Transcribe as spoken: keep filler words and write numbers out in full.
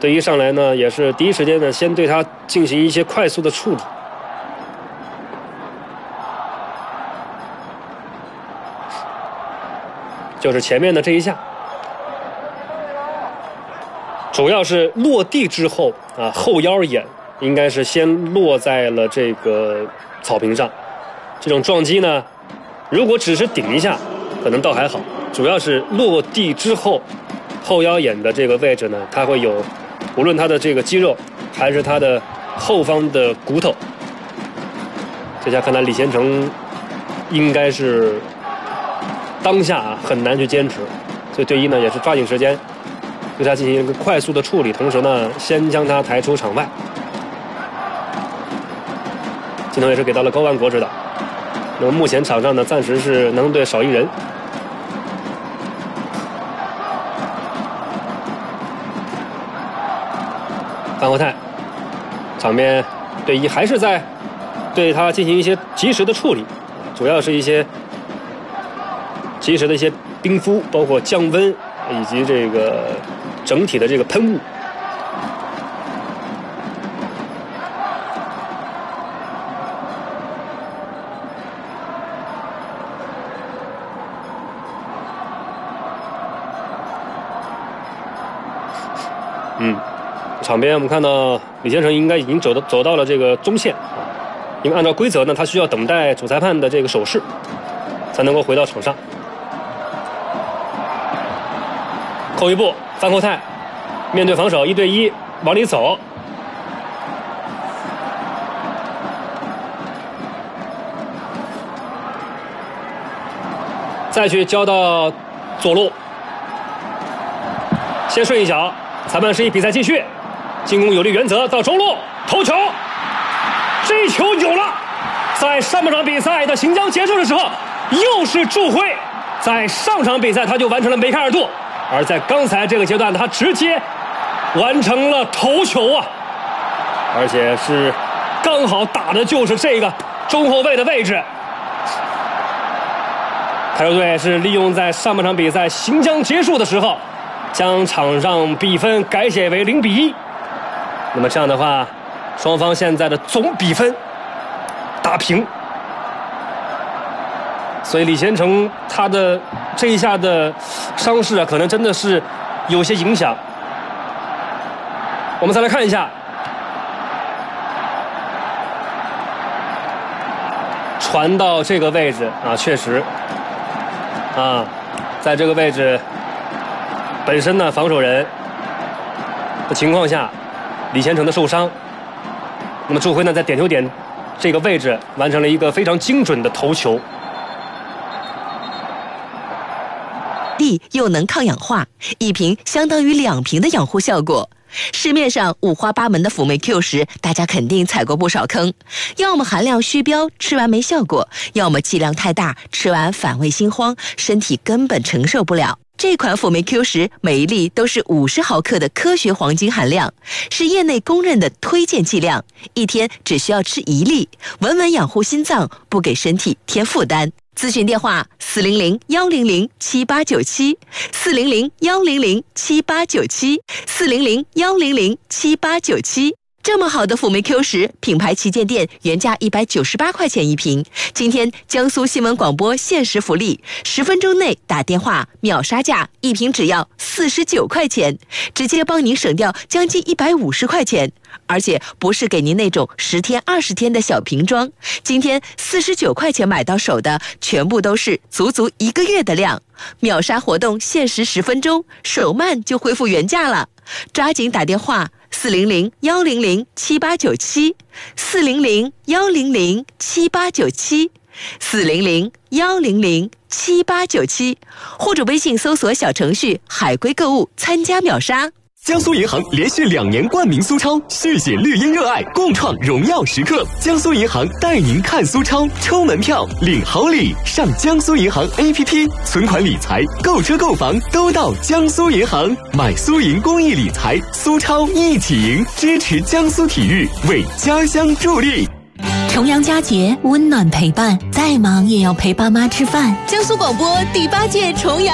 队医上来呢，也是第一时间呢，先对他进行一些快速的处理。就是前面的这一下，主要是落地之后啊，后腰眼应该是先落在了这个草坪上。这种撞击呢，如果只是顶一下，可能倒还好。主要是落地之后，后腰眼的这个位置呢，它会有，无论它的这个肌肉，还是它的后方的骨头。这下看来李贤成应该是当下啊很难去坚持，所以队医呢也是抓紧时间对他进行一个快速的处理，同时呢先将他抬出场外。镜头也是给到了高万国指导。那么目前场上呢暂时是能队少一人。范国泰，场边队医还是在对他进行一些及时的处理，主要是一些及时的一些冰敷，包括降温以及这个整体的这个喷雾。嗯，场边我们看到李先生应该已经走到走到了这个中线啊，因为按照规则呢，他需要等待主裁判的这个手势，才能够回到场上。后一步，范国泰面对防守一对一往里走，再去交到左路，先顺一脚。裁判示意比赛继续，进攻有利原则，到中路头球，这一球有了。在上半场比赛的行将结束的时候，又是助辉。在上场比赛他就完成了梅开二度，而在刚才这个阶段他直接完成了头球啊，而且是刚好打的就是这个中后卫的位置。台州队是利用在上半场比赛行将结束的时候，将场上比分改写为零比一。那么这样的话，双方现在的总比分打平。所以李贤成他的这一下的伤势啊，可能真的是有些影响。我们再来看一下，传到这个位置啊，确实啊，在这个位置。本身呢，防守人的情况下，李贤成的受伤，那么祝辉呢在点球点这个位置完成了一个非常精准的头球。 力又能抗氧化，一瓶相当于两瓶的养护效果。市面上五花八门的辅酶 Q 十，大家肯定踩过不少坑，要么含量虚标，吃完没效果，要么剂量太大，吃完反胃心慌，身体根本承受不了。这款辅酶 Q 十每一粒都是五十毫克的科学黄金含量，是业内公认的推荐剂量，一天只需要吃一粒，稳稳养护心脏，不给身体添负担。咨询电话：四零零幺零零七八九七，四零零幺零零七八九七，四零零幺零零七八九七。这么好的辅酶 Q 十，品牌旗舰店原价一百九十八块钱一瓶，今天江苏新闻广播限时福利，十分钟内打电话秒杀价，一瓶只要四十九块钱，直接帮您省掉将近一百五十块钱。而且不是给您那种十天二十天的小瓶装，今天四十九块钱买到手的全部都是足足一个月的量。秒杀活动限时十分钟，手慢就恢复原价了，抓紧打电话四零零幺零零七八九七，四零零幺零零七八九七，四零零幺零零七八九七，或者微信搜索小程序海龟购物参加秒杀。 江苏银行连续两年冠名苏超，续写绿茵热爱，共创荣耀时刻。江苏银行带您看苏超，抽门票，领好礼。上江苏银行 A P P， 存款理财、购车购房都到江苏银行。买苏银公益理财，苏超一起赢，支持江苏体育，为家乡助力。 重阳佳节，温暖陪伴，再忙也要陪爸妈吃饭。 江苏广播第八届重阳